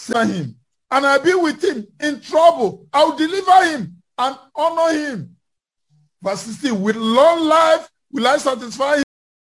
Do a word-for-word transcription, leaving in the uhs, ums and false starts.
him, and I be with him in trouble. I will deliver him and honor him. Verse sixteen, with long life will I satisfy